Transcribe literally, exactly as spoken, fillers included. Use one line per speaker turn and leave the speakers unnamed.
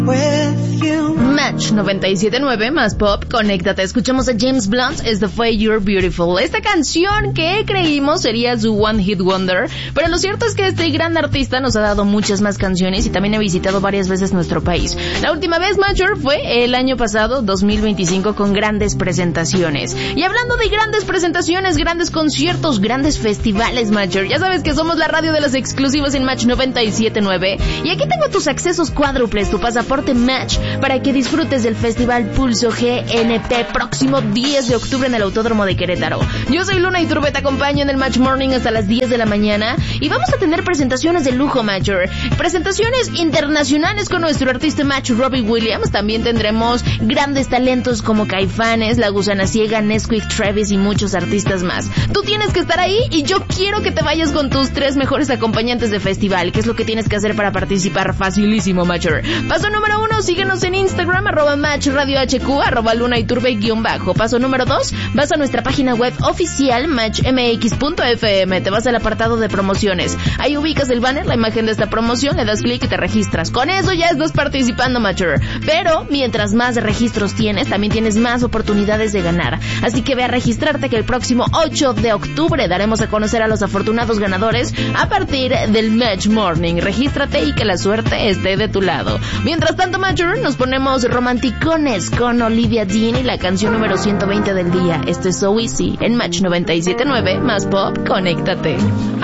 Match noventa y siete punto nueve más pop, conéctate. Escuchamos a James Blunt, es The Way You're Beautiful. Esta canción que creímos sería su One Hit Wonder, pero lo cierto es que este gran artista nos ha dado muchas más canciones y también ha visitado varias veces nuestro país. La última vez, Major, fue el año pasado, dos mil veinticinco, con grandes presentaciones. Y hablando de grandes presentaciones, grandes conciertos, grandes festivales, Major, ya sabes que somos la radio de los exclusivos en Match noventa y siete punto nueve. Y aquí tengo tus accesos cuádruples, tu pasaporte Match, para que disfrutes del Festival Pulso G N P próximo diez de octubre en el Autódromo de Querétaro. Yo soy Luna Iturbe, te acompaño en el Match Morning hasta las diez de la mañana y vamos a tener presentaciones de lujo, Major. Presentaciones internacionales con nuestro artista Match, Robbie Williams. También tendremos grandes talentos como Caifanes, La Gusana Ciega, Nesquik, Travis y muchos artistas más. Tú tienes que estar ahí y yo quiero que te vayas con tus tres mejores acompañantes de festival. ¿Qué es lo que tienes que hacer para participar? Facilísimo, Major. Paso número uno, síguenos en Instagram, arroba Match Radio H Q, arroba Luna Iturbe guión bajo. Paso número dos, vas a nuestra página web oficial match m x punto f m, te vas al apartado de promociones. Ahí ubicas el banner, la imagen de esta promoción, le das clic y te registras. Con eso ya estás participando, Matcher. Pero mientras más registros tienes, también tienes más oportunidades de ganar. Así que ve a registrarte que el próximo ocho de octubre daremos a conocer a los afortunados ganadores a partir del Match Morning. Regístrate y que la suerte esté de tu lado. Mientras tanto, Matcher, nos ponemos romanticones con Olivia Dean y la canción número ciento veinte del día. Esto es So Easy en Match noventa y siete punto nueve más pop, conéctate.